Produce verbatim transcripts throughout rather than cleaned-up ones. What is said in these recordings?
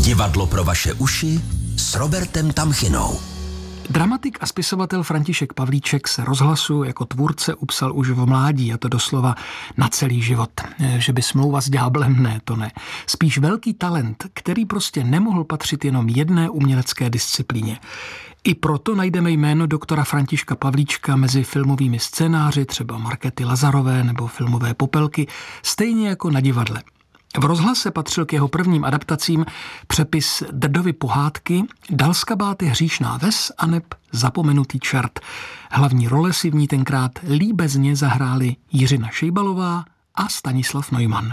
Divadlo pro vaše uši s Robertem Tamchinou. Dramatik a spisovatel František Pavlíček se rozhlasu jako tvůrce upsal už v mládí, a to doslova na celý život. Že by smlouva s ďáblem, ne, to ne. Spíš velký talent, který prostě nemohl patřit jenom jedné umělecké disciplíně. I proto najdeme jméno doktora Františka Pavlíčka mezi filmovými scénáři, třeba Markéty Lazarové nebo filmové Popelky, stejně jako na divadle. V rozhlase patřil k jeho prvním adaptacím přepis Drdovy pohádky Dalskabáty hříšná ves aneb Zapomenutý čert. Hlavní role si v ní tenkrát líbezně zahráli Jiřina Šejbalová a Stanislav Neumann.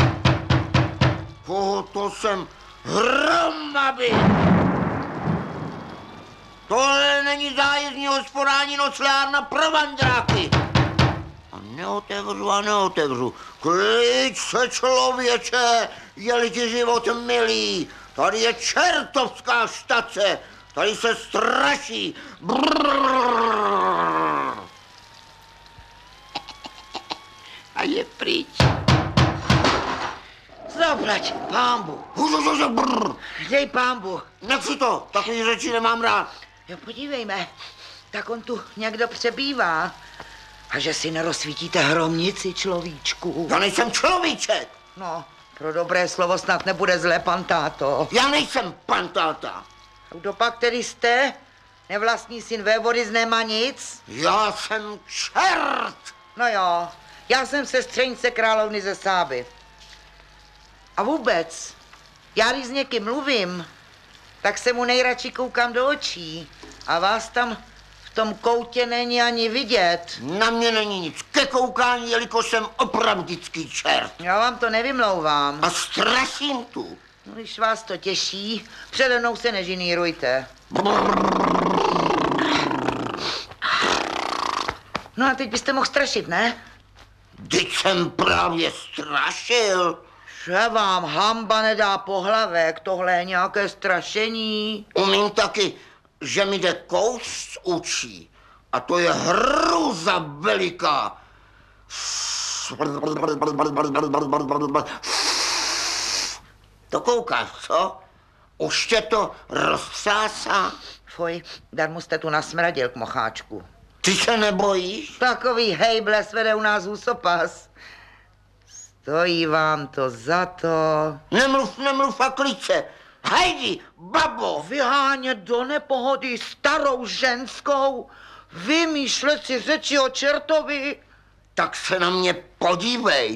Oh, to jsem hromady! Tohle není zájezdní hospodání noclárna pro vandráky. A neotevřu a neotevřu. Klid se, člověče, je-li ti život milý. Tady je čertovská štace. Tady se straší. Brrr. A je pryč. Zaplať, pámbu. Dej pámbu. Nechci to, takový řeči nemám rád. Jo, podívejme, tak on tu někdo přebývá. A že si nerozsvítíte hromnici, človíčku. Já nejsem človíček. No, pro dobré slovo snad nebude zlé, pan táto. Já nejsem pan táta. Kdo pak tedy jste? Nevlastní syn vévody z Nemanic? Já jsem čert. No jo, já jsem sestřenice královny ze Sáby. A vůbec, já když s někým mluvím, tak se mu nejradši koukám do očí. A vás tam v tom koutě není ani vidět. Na mě není nic ke koukání, jelikož jsem opravdický čert. Já vám to nevymlouvám. A straším tu. No, když vás to těší, přede mnou se nežinírujte. No a teď byste mohl strašit, ne? Vždyť jsem právě strašil. Že vám hamba nedá pohlavek, tohle je nějaké strašení. Umím taky, že mi jde kous z učí. A to je hruza veliká. To koukáš, co? Už tě to roztřásá? Fuj, darmo jste tu nasmradil k mocháčku. Ty se nebojíš? Takový hejble svede u nás úsopas. Stojí vám to za to. Nemluv, nemluv a kliče. Hajdi, babo! Vyhánět do nepohody starou ženskou, vymýšlet si řeči o čertovi. Tak se na mě podívej.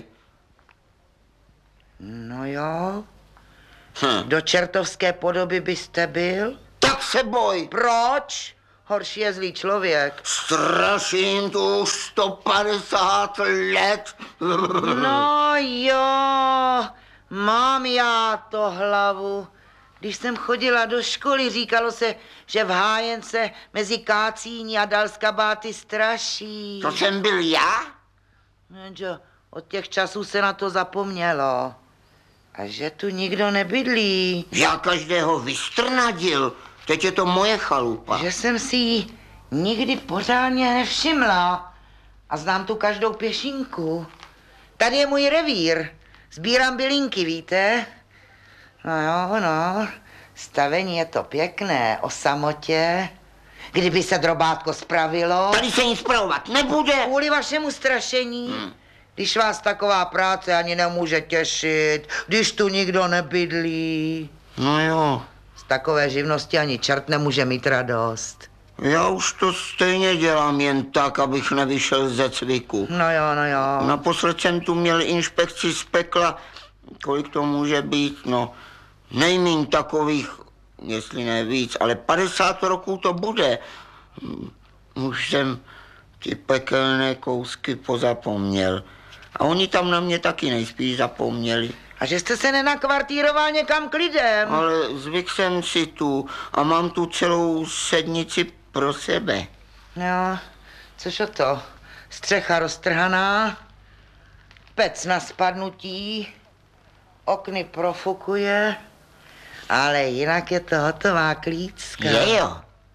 No jo. Hm. Do čertovské podoby byste byl? Tak se boj. Proč? Horší je zlý člověk. Straším tu už sto padesát let. No jo, mám já to hlavu. Když jsem chodila do školy, říkalo se, že v hájence mezi Kácíní a Dalskabáty straší. To jsem byl já? Jenže od těch časů se na to zapomnělo. A že tu nikdo nebydlí. Já každého vystrnadil. Teď je to moje chalupa. Že jsem si ji nikdy pořádně nevšimla. A znám tu každou pěšinku. Tady je můj revír. Sbírám bylinky, víte? No jo, no. Stavení je to pěkné, o samotě. Kdyby se drobátko spravilo. Tady se nic spravovat nebude. Kvůli vašemu strašení. Hmm. Když vás taková práce ani nemůže těšit. Když tu nikdo nebydlí. No jo. Z takové živnosti ani čert nemůže mít radost. Já už to stejně dělám jen tak, abych nevyšel ze cviku. No jo, no jo. Naposled jsem tu měl inspekci z pekla. Kolik to může být? No, nejmíň takových, jestli ne víc, ale padesát roků to bude. Už jsem ty pekelné kousky pozapomněl. A oni tam na mě taky nejspíš zapomněli. A že jste se nenakvartíroval někam k lidem? Ale zvyk jsem si tu a mám tu celou sednici pro sebe. Jo, což o to? Střecha roztrhaná, pec na spadnutí, okny profukuje, ale jinak je to hotová klícka. Je jo.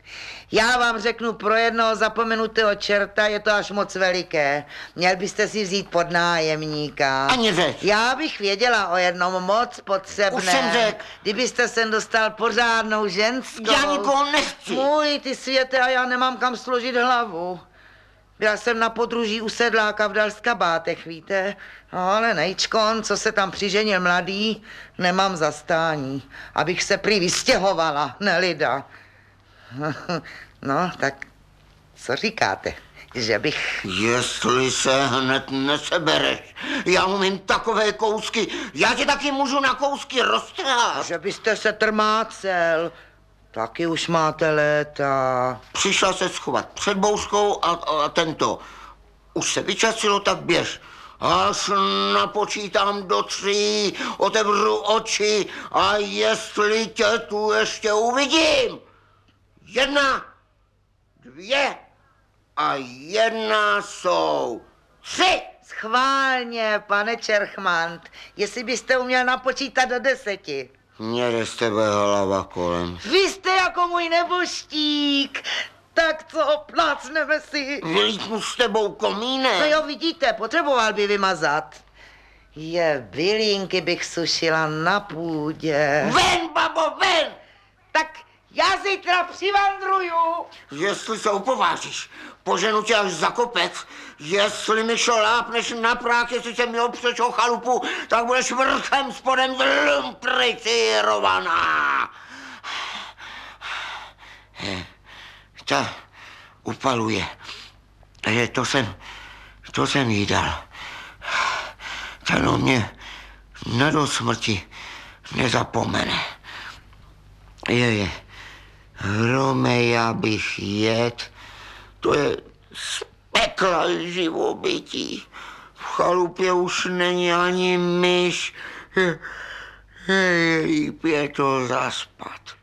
Já vám řeknu pro jednoho zapomenutého čerta, je to až moc veliké. Měl byste si vzít pod nájemníka. Ani řeč. Já bych věděla o jednom moc potřebném. Už jsem řekl. Kdybyste sem dostal pořádnou ženskou. Já nikoho nechci. Můj ty světe, a já nemám kam složit hlavu. Byla jsem na podruží u sedláka v Dalskabátech, víte? No, ale nejčkon, co se tam přiženil mladý, nemám zastání. Abych se prý vystěhovala, nelida. No, tak co říkáte? Že bych... Jestli se hned nesebereš, já umím takové kousky, já tě taky můžu na kousky roztrhat. Že byste se trmácel, taky už máte léta. Přišla se schovat před bouřkou a, a tento. Už se vyčasilo, tak běž. Až napočítám do tří, otevřu oči a jestli tě tu ještě uvidím. Jedna, dvě a jedna jsou tři. Schválně, pane Čerchmant, jestli byste uměl napočítat do deseti. Mně jde z tebe hlava kolem. Vy jste jako můj neboštík. Tak co, plácneme si. Vylítnu s tebou komínek. No jo, vidíte, potřeboval by vymazat. Je, bylínky bych sušila na půdě. Ven, babo, ven! Tak já zítra přivandruju. Jestli se upovážíš, poženu tě až za kopec. Jestli mi šlápneš na prák, jestli se mi opřeš o chalupu, tak budeš vrchem spodem zlumprecírovaná. Ta upaluje. Je, to jsem, to jsem jí dal. Ten o mě na do smrti nezapomene. Je, je. Hrome, já bych jet. To je z pekla živobytí. V chalupě už není ani myš. Je, je, je to zaspat.